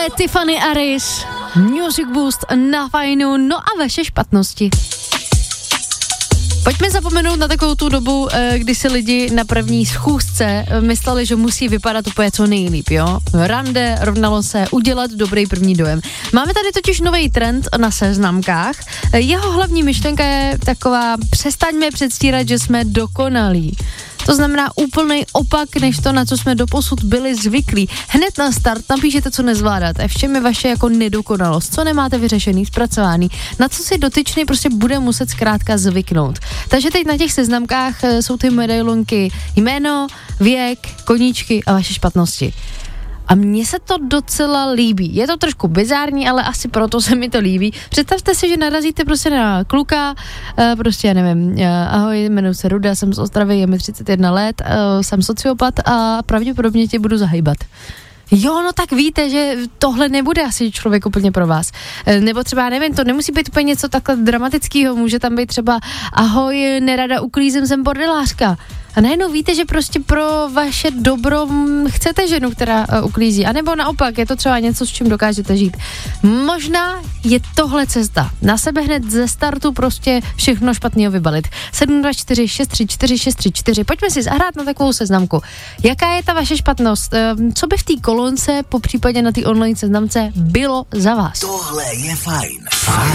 je Tiffany Aris, Music Boost na Fajnu, no a vaše špatnosti. Pojďme zapomenout na takovou tu dobu, kdy si lidi na první schůzce mysleli, že musí vypadat úplně co nejlíp, jo? Rande rovnalo se udělat dobrý první dojem. Máme tady totiž nový trend na seznamkách. Jeho hlavní myšlenka je taková: přestaňme předstírat, že jsme dokonalí. To znamená úplný opak, než to, na co jsme doposud byli zvyklí. Hned na start napíšete, co nezvládáte, v čem je vaše jako nedokonalost, co nemáte vyřešený, zpracovaný, na co si dotyčný prostě bude muset zkrátka zvyknout. Takže teď na těch seznamkách jsou ty medailonky jméno, věk, koníčky a vaše špatnosti. A mně se to docela líbí. Je to trošku bizární, ale asi proto se mi to líbí. Představte si, že narazíte prostě na kluka, prostě já nevím, ahoj, jmenuji se Ruda, jsem z Ostravy, je mi 31 let, jsem sociopat a pravděpodobně tě budu zahýbat. Jo, no tak víte, že tohle nebude asi člověk úplně pro vás. Nebo třeba, nevím, to nemusí být úplně něco takhle dramatického, může tam být třeba ahoj, nerada uklízím, jsem bordelářka. A najednou víte, že prostě pro vaše dobro chcete ženu, která uklízí. A nebo naopak, je to třeba něco, s čím dokážete žít. Možná je tohle cesta. Na sebe hned ze startu prostě všechno špatného vybalit. 724 634 634. Pojďme si zahrát na takovou seznamku. Jaká je ta vaše špatnost? Co by v té kolonce, po případě na té online seznamce, bylo za vás? Tohle je fajn.